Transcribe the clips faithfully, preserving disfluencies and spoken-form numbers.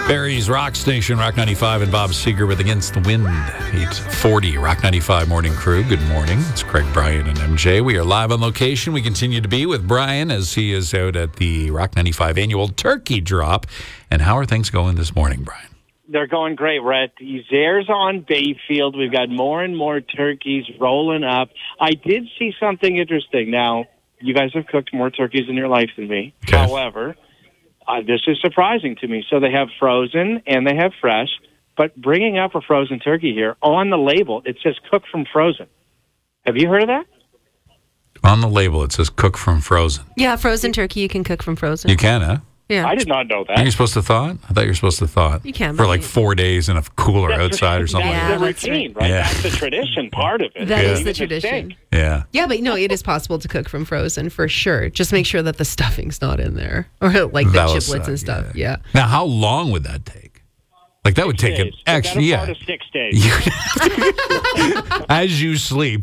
Barrie's Rock Station, Rock ninety-five, and Bob Seger with Against the Wind. eight forty, Rock ninety-five Morning Crew. Good morning. It's Craig, Brian, and M J. We are live on location. We continue to be with Brian as he is out at the Rock ninety-five annual turkey drop. And how are things going this morning, Brian? They're going great. We're at Zares on Bayfield. We've got more and more turkeys rolling up. I did see something interesting. Now, you guys have cooked more turkeys in your life than me. Okay. However, uh, this is surprising to me. So they have frozen and they have fresh, but bringing up a frozen turkey here, on the label, it says cooked from frozen. Have you heard of that? On the label, it says cook from frozen. Yeah, frozen turkey, you can cook from frozen. You can, huh? Yeah. I did not know that. Are you supposed to thaw it? I thought you were supposed to thaw it. You can. For like four days in a cooler That's outside or something. That's Yeah, the that's routine, right. right? Yeah. That's the tradition part of it. That Yeah. is the Even the tradition. steak. Yeah. Yeah, but no, it is possible to cook from frozen for sure. Just make sure that the stuffing's not in there, or like the That would chiplets suck, and stuff. yeah. Yeah. Now, how long would that take? Like, that would take an Days. The better actually, yeah. part of six days. As you sleep.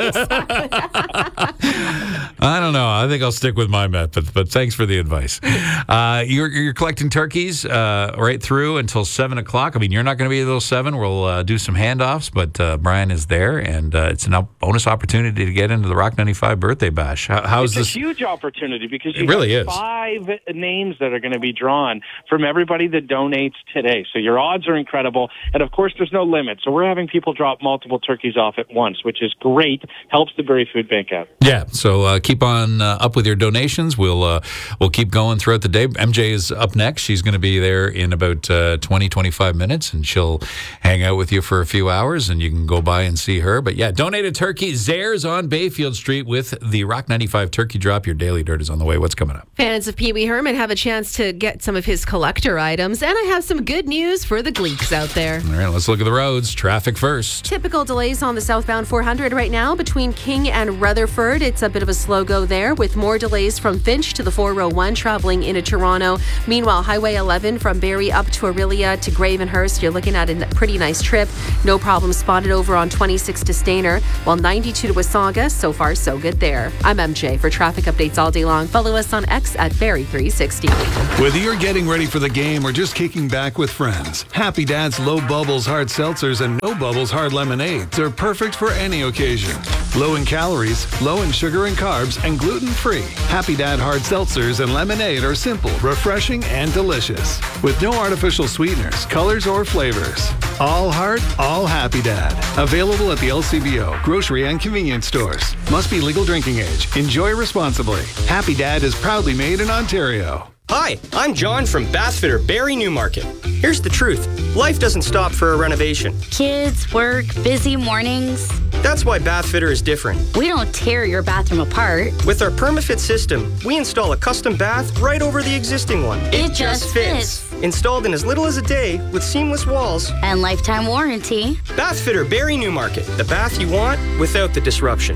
I don't know. I think I'll stick with my method, but thanks for the advice. Uh, you're, you're collecting turkeys uh, right through until seven o'clock. I mean, you're not going to be until seven. We'll uh, do some handoffs, but uh, Brian is there, and uh, it's a op- bonus opportunity to get into the Rock ninety-five birthday bash. How, how's It's this? a huge opportunity because you It really have is. five names that are going to be drawn from everybody that donates today. So your odds are incredible. And, of course, there's no limit. So we're having people drop multiple turkeys off at once, which is great. Helps the Barrie Food Bank out. Yeah, so uh, keep on uh, up with your donations. We'll uh, we'll keep going throughout the day. M J is up next. She's going to be there in about uh, twenty, twenty-five minutes, and she'll hang out with you for a few hours, and you can go by and see her. But, yeah, donate a turkey. Zares on Bayfield Street with the Rock ninety-five Turkey Drop. Your Daily Dirt is on the way. What's coming up? Fans of Pee Wee Herman have a chance to get some of his collector items, and I have some good news for the gleeks out there. All right, let's look at the roads. Traffic first. Typical delays on the southbound four hundred right now between King and Rutherford. It's a bit of a slow go there, with more delays from Finch to the four oh one traveling into Toronto. Meanwhile, Highway eleven from Barrie up to Aurelia to Gravenhurst, you're looking at a pretty nice trip. No problem spotted over on twenty-six to Stayner, while ninety-two to Wasaga. So far, so good there. I'm M J. For traffic updates all day long, follow us on X at Barrie three sixty. Whether you're getting ready for the game or just kicking back with friends, Happy Dad's Low Bubbles Hard Seltzers and No Bubbles Hard Lemonades are perfect for any occasion. Low in calories, low in sugar and carbs, and gluten-free. Happy Dad Hard Seltzers and Lemonade are simple, refreshing, and delicious. With no artificial sweeteners, colors, or flavors. All heart, all Happy Dad. Available at the L C B O, grocery, and convenience stores. Must be legal drinking age. Enjoy responsibly. Happy Dad is proudly made in Ontario. Hi, I'm John from Bathfitter Barrie Newmarket. Here's the truth. Life doesn't stop for a renovation. Kids, work, busy mornings. That's why Bathfitter is different. We don't tear your bathroom apart. With our PermaFit system, we install a custom bath right over the existing one. It just fits. Installed in as little as a day with seamless walls. And lifetime warranty. Bathfitter Barrie Newmarket. The bath you want without the disruption.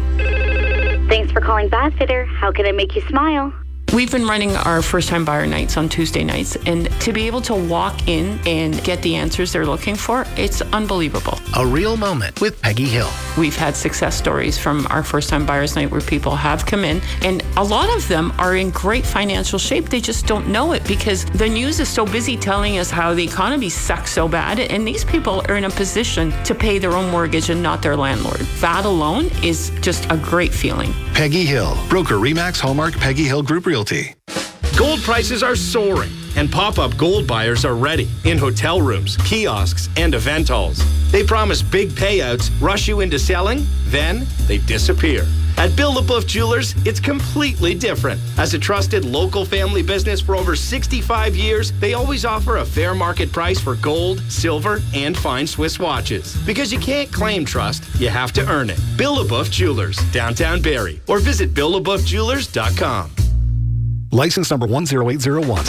Thanks for calling Bathfitter. How can I make you smile? We've been running our first-time buyer nights on Tuesday nights, and to be able to walk in and get the answers they're looking for, it's unbelievable. A real moment with Peggy Hill. We've had success stories from our first-time buyers night where people have come in, and a lot of them are in great financial shape. They just don't know it because the news is so busy telling us how the economy sucks so bad, and these people are in a position to pay their own mortgage and not their landlord. That alone is just a great feeling. Peggy Hill, broker Remax Hallmark Peggy Hill Group Realty. Gold prices are soaring, and pop-up gold buyers are ready in hotel rooms, kiosks, and event halls. They promise big payouts, rush you into selling, then they disappear. At Bill LaBeouf Jewelers, it's completely different. As a trusted local family business for over sixty-five years, they always offer a fair market price for gold, silver, and fine Swiss watches. Because you can't claim trust, you have to earn it. Bill LaBeouf Jewelers, downtown Barrie, or visit bill labeouf jewelers dot com. License number one zero eight zero one.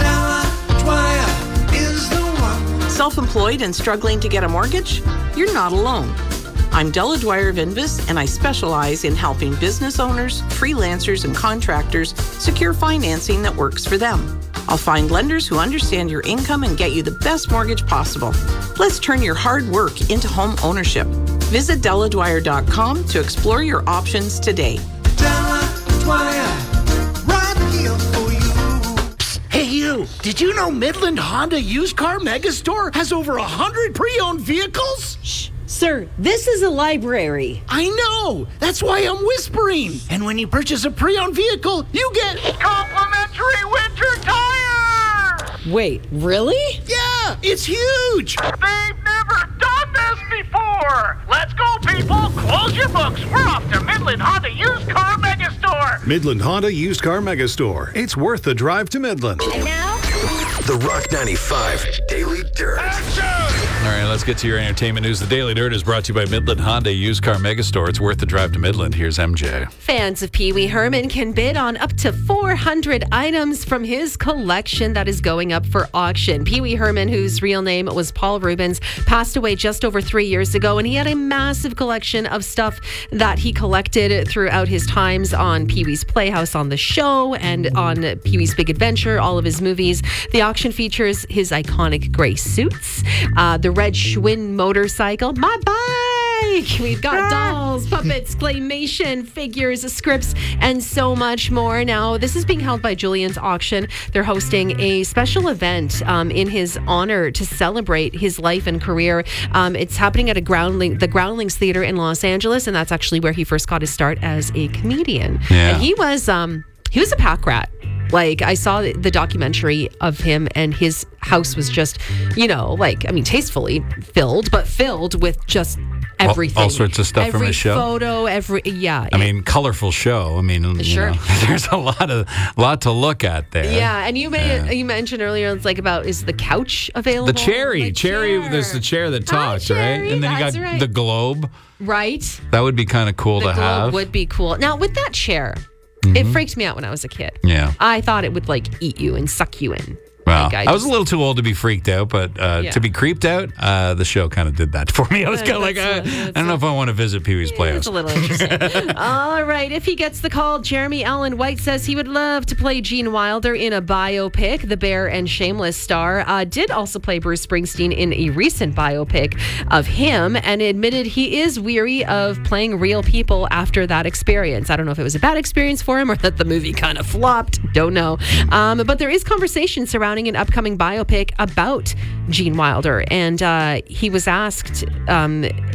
Self-employed and struggling to get a mortgage? You're not alone. I'm Della Dwyer of Invis, and I specialize in helping business owners, freelancers, and contractors secure financing that works for them. I'll find lenders who understand your income and get you the best mortgage possible. Let's turn your hard work into home ownership. Visit della dwyer dot com to explore your options today. Della Dwyer, right here for you. Hey, you. true. Did you know Midland Honda Used Car Megastore has over one hundred pre-owned vehicles? Shh. Sir, this is a library. I know. That's why I'm whispering. And when you purchase a pre-owned vehicle, you get complimentary winter tires. Wait, really? Yeah, it's huge. They've never done this before. Let's go, people. Close your books. We're off to Midland Honda Used Car Megastore. Midland Honda Used Car Megastore. It's worth the drive to Midland. And now, The Rock ninety-five Daily Dirt. All right, let's get to your entertainment news. The Daily Dirt is brought to you by Midland Honda Used Car Megastore. It's worth the drive to Midland. Here's M J. Fans of Pee Wee Herman can bid on up to four hundred items from his collection that is going up for auction. Pee Wee Herman, whose real name was Paul Rubens, passed away just over three years ago, and he had a massive collection of stuff that he collected throughout his times on Pee Wee's Playhouse on the show and on Pee Wee's Big Adventure, all of his movies. The auction features his iconic gray suits, uh, the red Schwinn motorcycle, my bike. We've got dolls, puppets, claymation, figures, scripts, and so much more. Now, this is being held by Julian's Auction. They're hosting a special event um, in his honor to celebrate his life and career. Um, it's happening at a Groundling, the Groundlings Theater in Los Angeles, and that's actually where he first got his start as a comedian. Yeah. And he was um, he was a pack rat. Like, I saw the documentary of him, and his house was just, you know, like, I mean, tastefully filled, but filled with just everything. All, all sorts of stuff every from his show. Photo, every, yeah. I mean, colorful show. I mean, Sure. you know, there's a lot of lot to look at there. Yeah, and you may, Yeah. you mentioned earlier, it's like about, is the couch available? The cherry, The cherry. chair. There's the chair that talks, Cherry, right? And then you that's got right. the globe. Right? That would be kind of cool The to globe have. would be cool. Now, with that chair, it freaked me out when I was a kid. Yeah. I thought it would, like, eat you and suck you in. Well, Like, I, I was a just- little too old to be freaked out, but uh, Yeah. to be creeped out, uh, the show kind of did that for me. I was Uh, kind of like, that's uh, a- I don't know if I want to visit Pee Wee's Playhouse. It's a little interesting. All right. If he gets the call, Jeremy Allen White says he would love to play Gene Wilder in a biopic. The Bear and Shameless star uh, did also play Bruce Springsteen in a recent biopic of him and admitted he is weary of playing real people after that experience. I don't know if it was a bad experience for him or that the movie kind of flopped. Don't know. Um, but there is conversation surrounding an upcoming biopic about Gene Wilder. And uh, he was asked... Um,